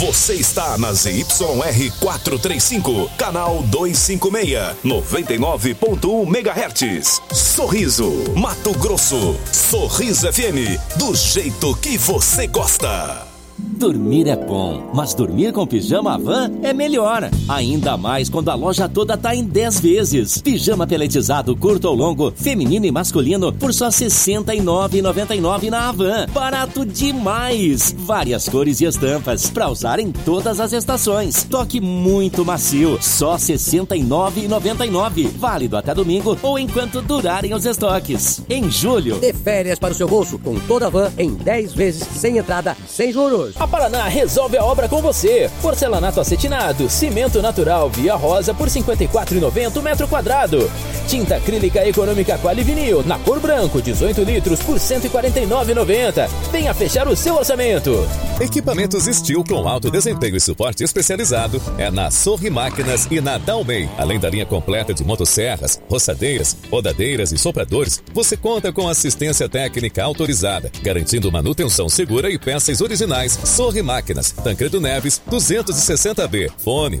Você está na ZYR 435, canal 256, 99.1 MHz. Sorriso, Mato Grosso. Sorriso FM, do jeito que você gosta. Dormir é bom, mas dormir com pijama Havan é melhor. Ainda mais quando a loja toda tá em 10 vezes. Pijama peletizado curto ou longo, feminino e masculino por só R$ 69,99 na Havan. Barato demais! Várias cores e estampas pra usar em todas as estações. Toque muito macio, só R$ 69,99. Válido até domingo ou enquanto durarem os estoques. Em julho, dê férias para o seu bolso com toda a Havan em 10 vezes sem entrada, sem juros. A Paraná resolve a obra com você. Porcelanato acetinado, cimento natural Via Rosa por R$ 54,90 o metro quadrado. Tinta acrílica econômica Quali Vinil, na cor branco, 18 litros por R$ 149,90. Venha fechar o seu orçamento. Equipamentos Steel com alto desempenho e suporte especializado é na Sorri Máquinas e na Dalmei. Além da linha completa de motosserras, roçadeiras, rodadeiras e sopradores, você conta com assistência técnica autorizada, garantindo manutenção segura e peças originais. Sorri Máquinas, Tancredo Neves, 260B. Fone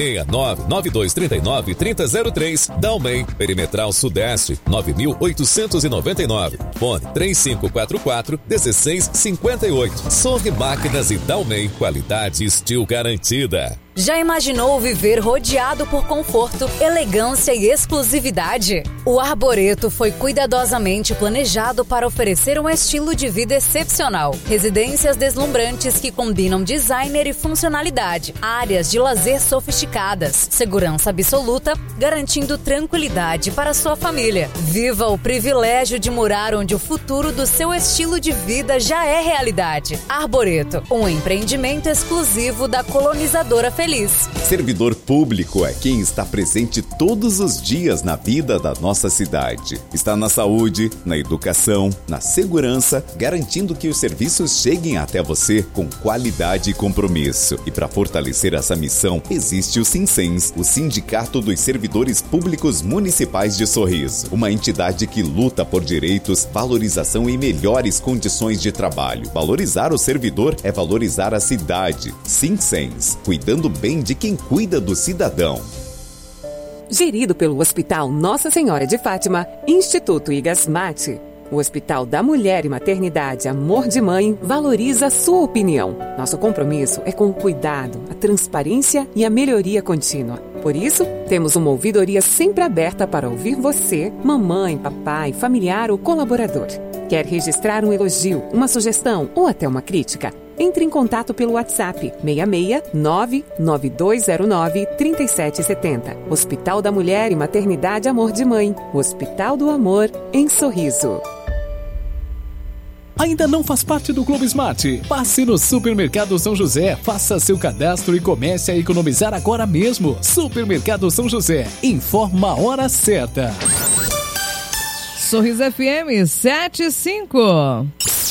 669-9239-3003. Dalmei, Perimetral Sudeste, 9.899. Fone 3544-1658. Sorri Máquinas e Dalmei, qualidade Steel garantida. Já imaginou viver rodeado por conforto, elegância e exclusividade? O Arboreto foi cuidadosamente planejado para oferecer um estilo de vida excepcional. Residências deslumbrantes que combinam designer e funcionalidade. Áreas de lazer sofisticadas. Segurança absoluta, garantindo tranquilidade para sua família. Viva o privilégio de morar onde o futuro do seu estilo de vida já é realidade. Arboreto, um empreendimento exclusivo da colonizadora feliz. Servidor público é quem está presente todos os dias na vida da nossa cidade. Está na saúde, na educação, na segurança, garantindo que os serviços cheguem até você com qualidade e compromisso. E para fortalecer essa missão, existe o Sinsens, o Sindicato dos Servidores Públicos Municipais de Sorriso. Uma entidade que luta por direitos, valorização e melhores condições de trabalho. Valorizar o servidor é valorizar a cidade. Sinsens, cuidando bem de quem cuida do cidadão. Gerido pelo Hospital Nossa Senhora de Fátima, Instituto Igasmate, o Hospital da Mulher e Maternidade Amor de Mãe valoriza a sua opinião. Nosso compromisso é com o cuidado, a transparência e a melhoria contínua. Por isso, temos uma ouvidoria sempre aberta para ouvir você, mamãe, papai, familiar ou colaborador. Quer registrar um elogio, uma sugestão ou até uma crítica? Entre em contato pelo WhatsApp 669-9209-3770. Hospital da Mulher e Maternidade Amor de Mãe. O Hospital do Amor em Sorriso. Ainda não faz parte do Clube Smart? Passe no Supermercado São José, faça seu cadastro e comece a economizar agora mesmo. Supermercado São José, informa a hora certa. Sorriso FM 75.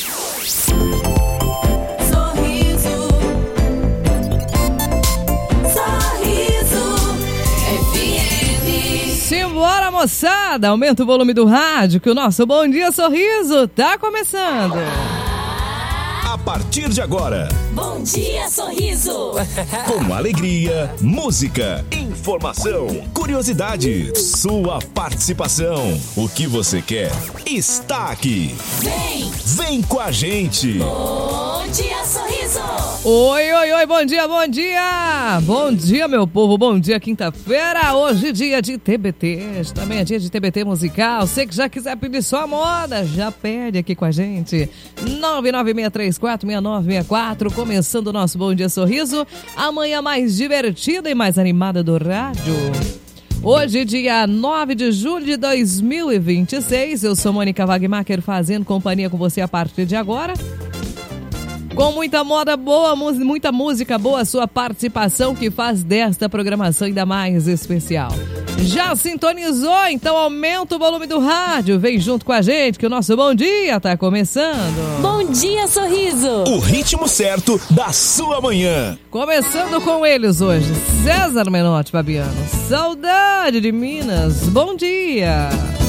Simbora, moçada! Aumenta o volume do rádio que o nosso Bom Dia Sorriso tá começando. A partir de agora, Bom Dia Sorriso. Com alegria, música, informação, curiosidade, sua participação. O que você quer está aqui. Vem com a gente. Bom Dia Sorriso. Oi, oi, oi, bom dia, bom dia. Bom dia, meu povo, bom dia, quinta-feira. Hoje dia de TBT, também é dia de TBT musical. Você que já quiser pedir sua moda, já pede aqui com a gente. 996346964, começando o nosso Bom Dia Sorriso. Amanhã mais divertida e mais animada do rádio. Hoje, dia 9 de julho de 2026, eu sou Mônica Wagmacher, fazendo companhia com você a partir de agora. Com muita moda boa, muita música boa, sua participação que faz desta programação ainda mais especial. Já sintonizou? Então aumenta o volume do rádio, vem junto com a gente que o nosso Bom Dia tá começando. Bom Dia Sorriso. O ritmo certo da sua manhã. Começando com eles hoje, César Menotti, Fabiano. Saudade de Minas, bom dia.